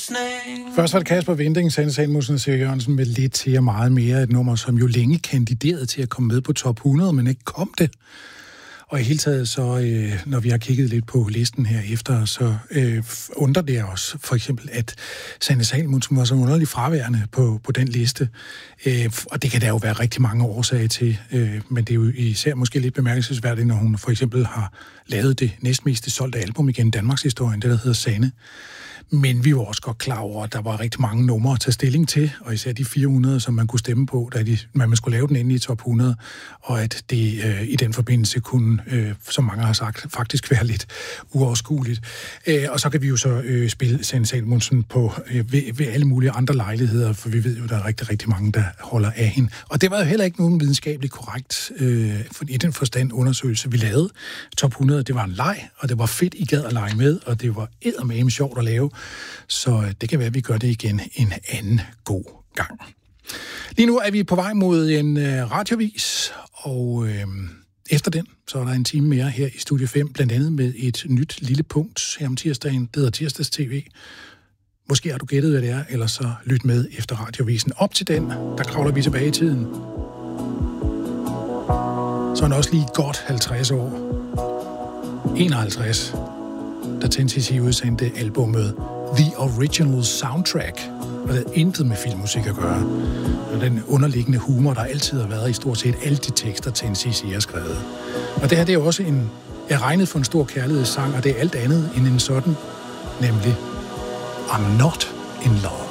Først var det Kasper Winding, Sanne Salomonsen og Siri Jørgensen med Lidt til og meget mere. Et nummer, som jo længe kandiderede til at komme med på top 100, men ikke kom det. Og i hele taget, så når vi har kigget lidt på listen her efter, så undrer det os for eksempel, at Sanne Salomonsen var så underligt fraværende på den liste. Og det kan der jo være rigtig mange årsager til, men det er jo især måske lidt bemærkelsesværdigt, når hun for eksempel har lavet det næstmest solgte album igen i Danmarks historie, det der hedder Sanne. Men vi var også godt klar over, at der var rigtig mange numre at tage stilling til, og især de 400, som man kunne stemme på, da man skulle lave den inde i top 100, og at det i den forbindelse kunne, som mange har sagt, faktisk være lidt uoverskueligt. Og så kan vi jo så spille Sanne Salomonsen på ved alle mulige andre lejligheder, for vi ved jo, der er rigtig, rigtig mange, der holder af hende. Og det var jo heller ikke nogen videnskabeligt korrekt, for i den forstand undersøgelse, vi lavede. Top 100, det var en leg, og det var fedt, I gad at lege med, og det var eddermame sjovt at lave. Så det kan være, at vi gør det igen en anden god gang. Lige nu er vi på vej mod en radiovis, og efter den, så er der en time mere her i Studie 5, blandt andet med et nyt lille punkt her om tirsdagen. Det hedder Tirsdags TV. Måske har du gættet, hvad det er, eller så lyt med efter radiovisen. Op til den, der kravler vi tilbage i tiden. Så er den også lige godt 50 år. 51. Da 10cc udsendte albumet The Original Soundtrack, og det havde intet med filmmusik at gøre. Og den underliggende humor, der altid har været i stort set alle de tekster, 10cc har skrevet. Og det her, det er også er regnet for en stor kærlighedssang, og det er alt andet end en sådan, nemlig I'm Not in Love.